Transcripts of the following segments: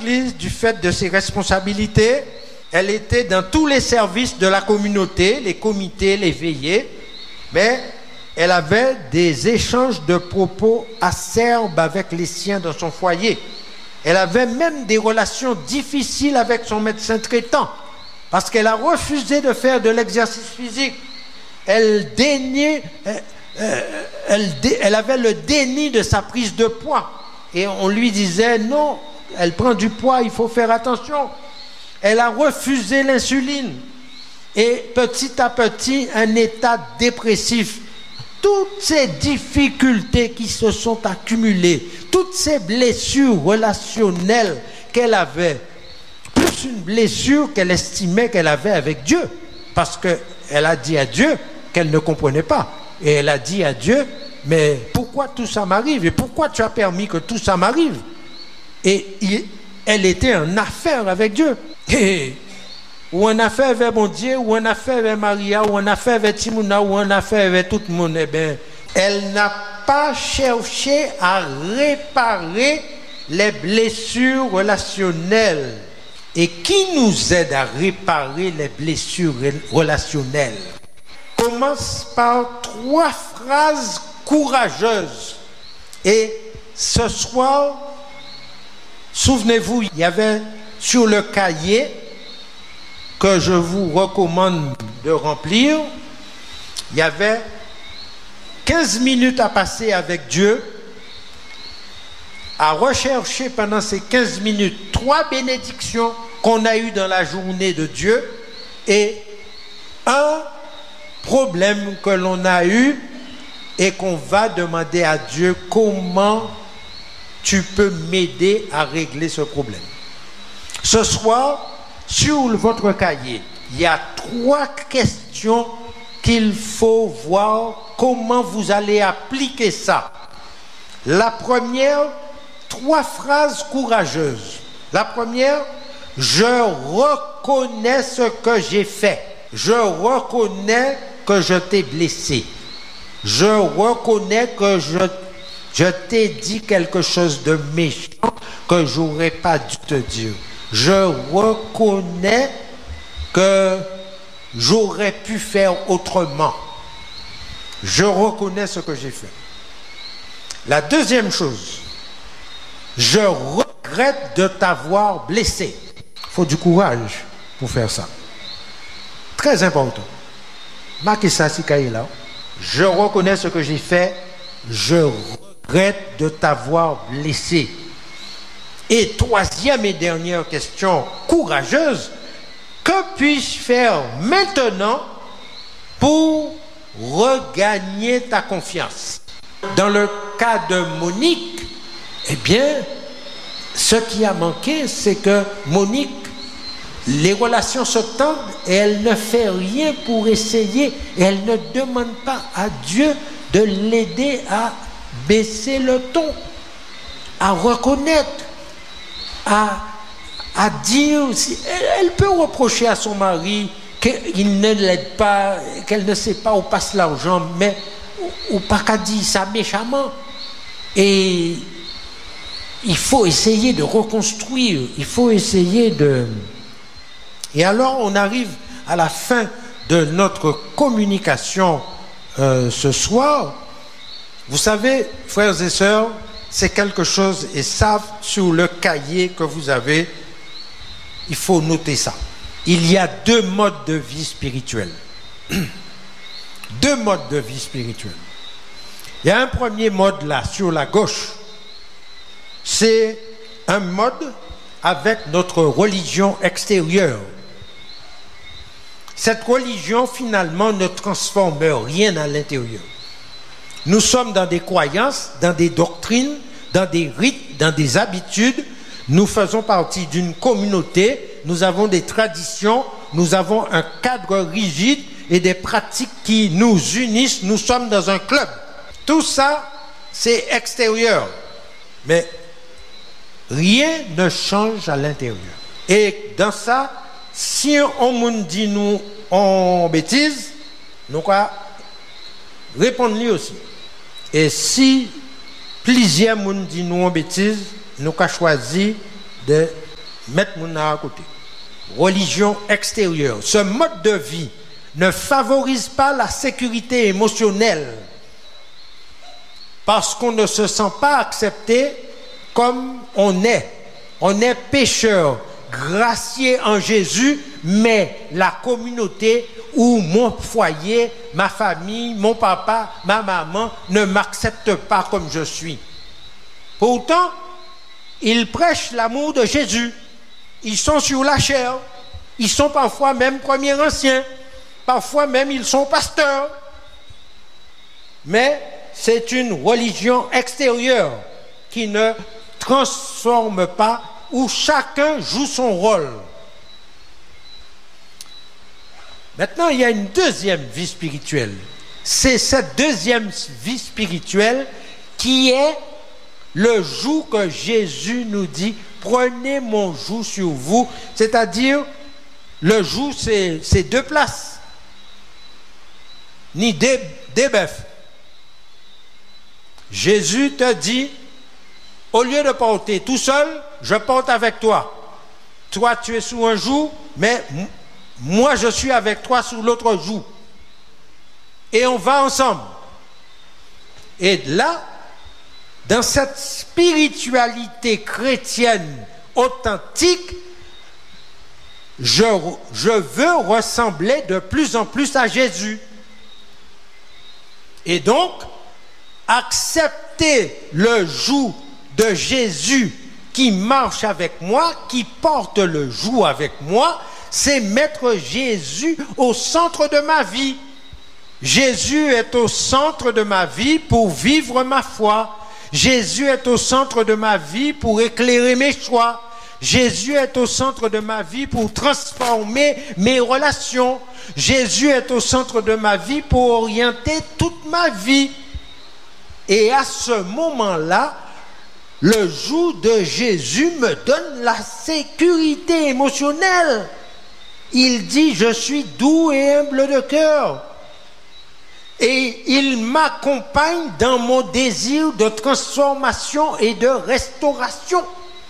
l'Église du fait de ses responsabilités. Elle était dans tous les services de la communauté, les comités, les veillées, mais elle avait des échanges de propos acerbes avec les siens dans son foyer. Elle avait même des relations difficiles avec son médecin traitant, parce qu'elle a refusé de faire de l'exercice physique. Elle avait le déni de sa prise de poids. Et on lui disait, non, elle prend du poids, il faut faire attention. Elle a refusé l'insuline. Et petit à petit, un état dépressif. Toutes ces difficultés qui se sont accumulées, toutes ces blessures relationnelles qu'elle avait, plus une blessure qu'elle estimait qu'elle avait avec Dieu. Parce qu'elle a dit à Dieu qu'elle ne comprenait pas. Et elle a dit à Dieu, mais pourquoi tout ça m'arrive? Et pourquoi tu as permis que tout ça m'arrive? Et elle était en affaire avec Dieu. Et, ou en affaire avec mon Dieu, ou en affaire avec Maria, ou en affaire avec Timouna, ou en affaire avec tout le monde. Eh bien, elle n'a pas cherché à réparer les blessures relationnelles. Et qui nous aide à réparer les blessures relationnelles? Commence par 3 phrases courageuses. Et ce soir, souvenez-vous, il y avait sur le cahier que je vous recommande de remplir, il y avait 15 minutes à passer avec Dieu, à rechercher pendant ces 15 minutes 3 bénédictions qu'on a eues dans la journée de Dieu et un problème que l'on a eu et qu'on va demander à Dieu comment tu peux m'aider à régler ce problème. Ce soir, sur votre cahier, il y a 3 questions qu'il faut voir comment vous allez appliquer ça. La première, 3 phrases courageuses. La première, je reconnais ce que j'ai fait. Je reconnais que je t'ai blessé. Je reconnais que je t'ai dit quelque chose de méchant que j'aurais pas dû te dire. Je reconnais que j'aurais pu faire autrement. Je reconnais ce que j'ai fait. La deuxième chose, je regrette de t'avoir blessé. Il faut du courage pour faire ça. Très important. Marquez ça si cahier là. Je reconnais ce que j'ai fait. Je regrette de t'avoir blessé. Et troisième et dernière question courageuse, que puis-je faire maintenant pour regagner ta confiance? Dans le cas de Monique, eh bien, ce qui a manqué, c'est que Monique, les relations se tendent et elle ne fait rien pour essayer, et elle ne demande pas à Dieu de l'aider à baisser le ton, à reconnaître, à dire. Elle peut reprocher à son mari qu'il ne l'aide pas, qu'elle ne sait pas où passe l'argent, mais ou pas qu'à dire ça méchamment. Et il faut essayer de reconstruire, il faut essayer de... Et alors on arrive à la fin de notre communication ce soir. Vous savez, frères et sœurs, c'est quelque chose, et ça, sur le cahier que vous avez, il faut noter ça. Il y a 2 modes de vie spirituelle. 2 modes de vie spirituelle. Il y a un premier mode là, sur la gauche. C'est un mode avec notre religion extérieure. Cette religion, finalement, ne transforme rien à l'intérieur. Nous sommes dans des croyances, dans des doctrines, dans des rites, dans des habitudes. Nous faisons partie d'une communauté, nous avons des traditions, nous avons un cadre rigide et des pratiques qui nous unissent. Nous sommes dans un club. Tout ça, c'est extérieur. Mais rien ne change à l'intérieur. Et dans ça, si on nous dit nous en bêtise, nous allons répondre lui aussi. Et si plusieurs nous disent nous en bêtise, nous allons choisir de mettre mon à côté. Religion extérieure. Ce mode de vie ne favorise pas la sécurité émotionnelle parce qu'on ne se sent pas accepté comme on est. On est pécheur, gracié en Jésus, mais la communauté ou mon foyer, ma famille, mon papa, ma maman ne m'acceptent pas comme je suis. Pourtant, ils prêchent l'amour de Jésus. Ils sont sur la chair. Ils sont parfois même premiers anciens. Parfois même ils sont pasteurs. Mais c'est une religion extérieure qui ne transforme pas, où chacun joue son rôle. Maintenant, il y a une deuxième vie spirituelle. C'est cette deuxième vie spirituelle qui est le joug que Jésus nous dit, prenez mon joug sur vous. C'est-à-dire, le joug, c'est deux places. Ni des bœufs. Jésus te dit, au lieu de porter tout seul, je porte avec toi. Toi, tu es sous un joug, mais moi, je suis avec toi sous l'autre joug. Et on va ensemble. Et là, dans cette spiritualité chrétienne authentique, je veux ressembler de plus en plus à Jésus. Et donc, accepter le joug de Jésus qui marche avec moi, qui porte le joug avec moi, c'est mettre Jésus au centre de ma vie. Jésus est au centre de ma vie pour vivre ma foi. Jésus est au centre de ma vie pour éclairer mes choix. Jésus est au centre de ma vie pour transformer mes relations. Jésus est au centre de ma vie pour orienter toute ma vie. Et à ce moment-là, le joug de Jésus me donne la sécurité émotionnelle. Il dit, je suis doux et humble de cœur. Et il m'accompagne dans mon désir de transformation et de restauration.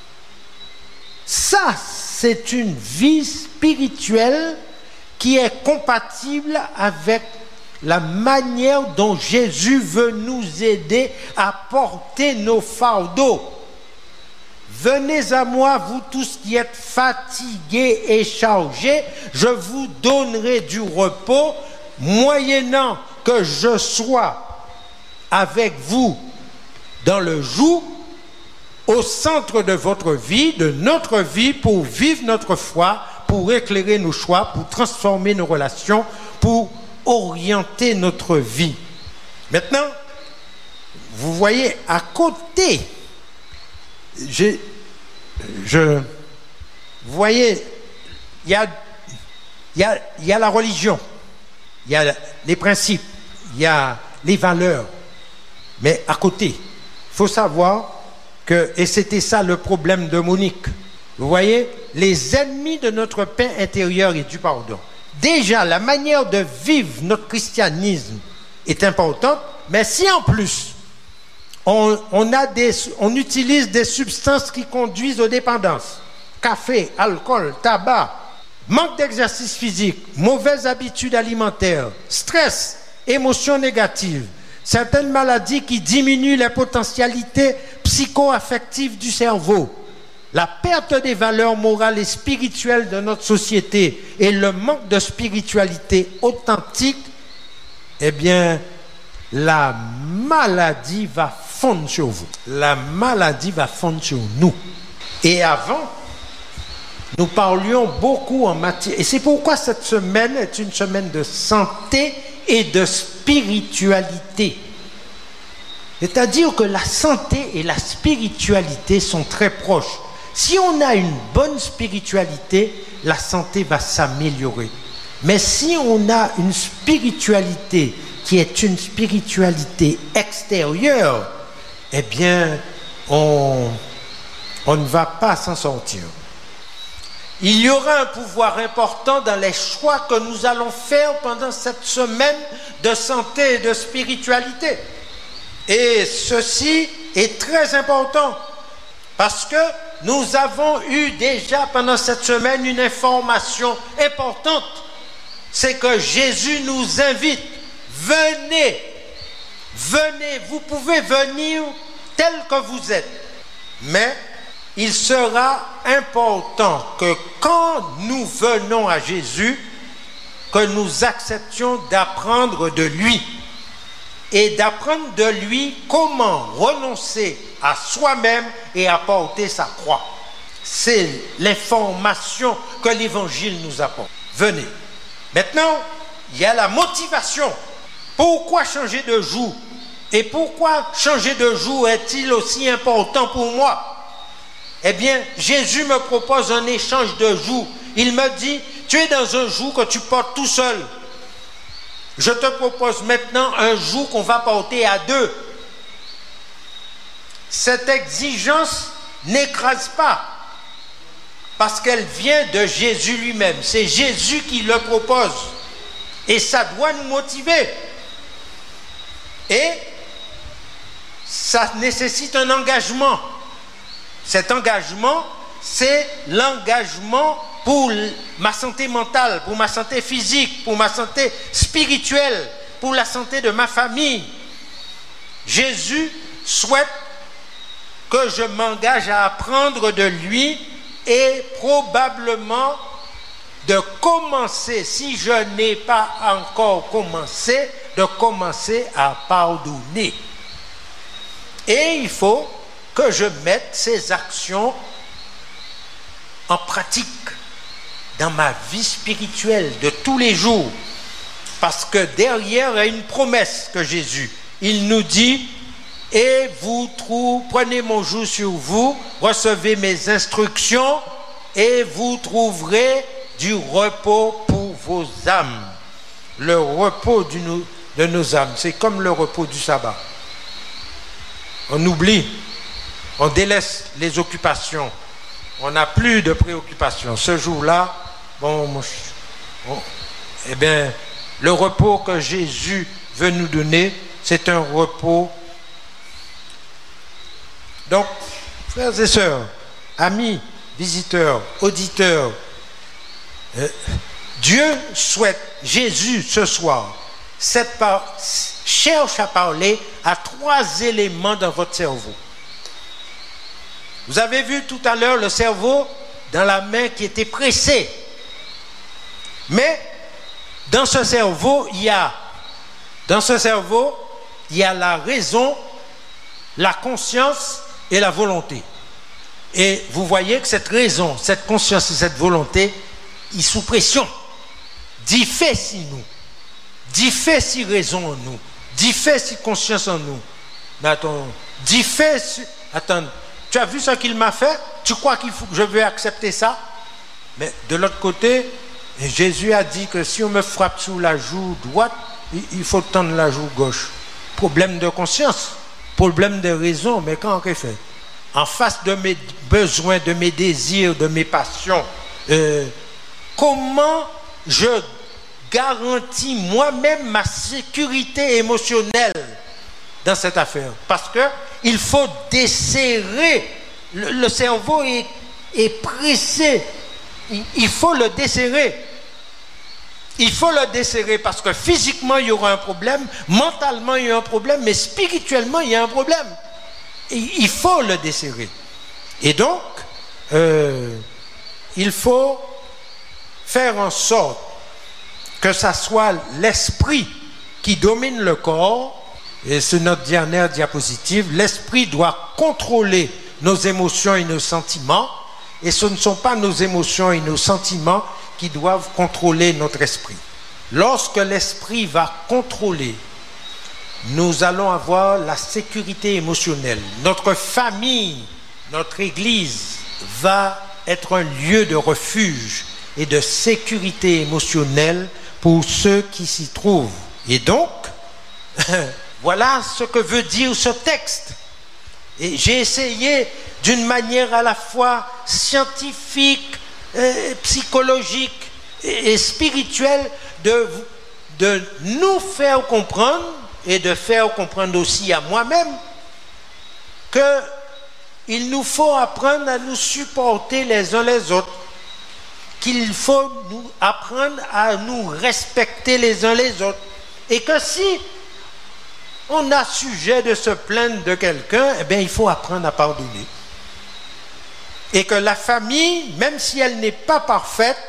Ça, c'est une vie spirituelle qui est compatible avec la manière dont Jésus veut nous aider à porter nos fardeaux. Venez à moi, vous tous qui êtes fatigués et chargés, je vous donnerai du repos, moyennant que je sois avec vous dans le joug, au centre de votre vie, de notre vie, pour vivre notre foi, pour éclairer nos choix, pour transformer nos relations, pour orienter notre vie. Maintenant, vous voyez, à côté, vous voyez, il y a la religion, il y a les principes, il y a les valeurs, mais à côté, il faut savoir que, et c'était ça le problème de Monique, vous voyez, les ennemis de notre paix intérieure et du pardon. Déjà, la manière de vivre notre christianisme est importante, mais si en plus, on utilise des substances qui conduisent aux dépendances, café, alcool, tabac, manque d'exercice physique, mauvaises habitudes alimentaires, stress, émotions négatives, certaines maladies qui diminuent les potentialités psycho-affectives du cerveau, la perte des valeurs morales et spirituelles de notre société et le manque de spiritualité authentique, eh bien, la maladie va fondre sur vous. La maladie va fondre sur nous. Et avant, nous parlions beaucoup en matière... Et c'est pourquoi cette semaine est une semaine de santé et de spiritualité. C'est-à-dire que la santé et la spiritualité sont très proches. Si on a une bonne spiritualité, la santé va s'améliorer. Mais si on a une spiritualité qui est une spiritualité extérieure, eh bien, on ne va pas s'en sortir. Il y aura un pouvoir important dans les choix que nous allons faire pendant cette semaine de santé et de spiritualité. Et ceci est très important parce que nous avons eu déjà pendant cette semaine une information importante. C'est que Jésus nous invite. Venez, venez, vous pouvez venir tel que vous êtes. Mais il sera important que quand nous venons à Jésus, que nous acceptions d'apprendre de lui. Et d'apprendre de lui comment renoncer à soi-même et à porter sa croix. C'est l'information que l'Évangile nous apporte. Venez. Maintenant, il y a la motivation. Pourquoi changer de jour? Et pourquoi changer de jour est-il aussi important pour moi? Eh bien, Jésus me propose un échange de jour. Il me dit, tu es dans un jour que tu portes tout seul. Je te propose maintenant un joug qu'on va porter à deux. Cette exigence n'écrase pas, parce qu'elle vient de Jésus lui-même. C'est Jésus qui le propose. Et ça doit nous motiver. Et ça nécessite un engagement. Cet engagement, c'est l'engagement pour ma santé mentale, pour ma santé physique, pour ma santé spirituelle, pour la santé de ma famille. Jésus souhaite que je m'engage à apprendre de lui et probablement de commencer, si je n'ai pas encore commencé, de commencer à pardonner. Et il faut que je mette ces actions en pratique dans ma vie spirituelle de tous les jours. Parce que derrière, il y a une promesse que Jésus, il nous dit, et vous prenez mon joug sur vous, recevez mes instructions, et vous trouverez du repos pour vos âmes. Le repos de nos âmes, c'est comme le repos du sabbat. On oublie, on délaisse les occupations, on n'a plus de préoccupations. Ce jour-là, eh bien, le repos que Jésus veut nous donner, c'est un repos. Donc, frères et sœurs, amis, visiteurs, auditeurs, Dieu souhaite, Jésus ce soir, cherche à parler à 3 éléments dans votre cerveau. Vous avez vu tout à l'heure le cerveau dans la main qui était pressée. Mais dans ce cerveau, il y a la raison, la conscience et la volonté. Et vous voyez que cette raison, cette conscience et cette volonté, ils sont sous pression. Dit fait si nous, dit fait si raison en nous, dit fait si conscience en nous. Mais attends, dit fait si... Attends, tu as vu ce qu'il m'a fait? Tu crois qu'il faut que je vais accepter ça? Mais de l'autre côté, Jésus a dit que si on me frappe sous la joue droite, il faut tendre la joue gauche. Problème de conscience, problème de raison, mais quand on fait? En face de mes besoins, de mes désirs, de mes passions, comment je garantis moi-même ma sécurité émotionnelle dans cette affaire? Parce que il faut desserrer. Le cerveau est pressé. Il faut le desserrer. Il faut le desserrer parce que physiquement il y aura un problème, mentalement il y a un problème, mais spirituellement il y a un problème. Il faut le desserrer. Et donc, il faut faire en sorte que ça soit l'esprit qui domine le corps. Et c'est notre dernière diapositive. L'esprit doit contrôler nos émotions et nos sentiments. Et ce ne sont pas nos émotions et nos sentiments qui doivent contrôler notre esprit. Lorsque l'esprit va contrôler, nous allons avoir la sécurité émotionnelle. Notre famille, notre église va être un lieu de refuge et de sécurité émotionnelle pour ceux qui s'y trouvent. Et donc, voilà ce que veut dire ce texte. Et j'ai essayé d'une manière à la fois scientifique, psychologique et spirituelle de nous faire comprendre et de faire comprendre aussi à moi-même que il nous faut apprendre à nous supporter les uns les autres, qu'il faut nous apprendre à nous respecter les uns les autres, et que si on a sujet de se plaindre de quelqu'un, eh bien, il faut apprendre à pardonner. Et que la famille, même si elle n'est pas parfaite,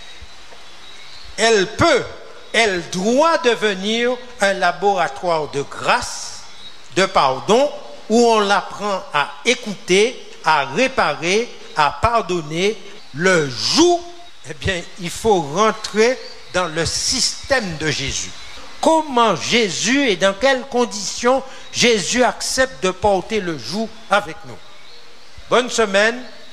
elle doit devenir un laboratoire de grâce, de pardon, où on l'apprend à écouter, à réparer, à pardonner. Le jour, eh bien, il faut rentrer dans le système de Jésus. Comment Jésus et dans quelles conditions Jésus accepte de porter le joug avec nous. Bonne semaine.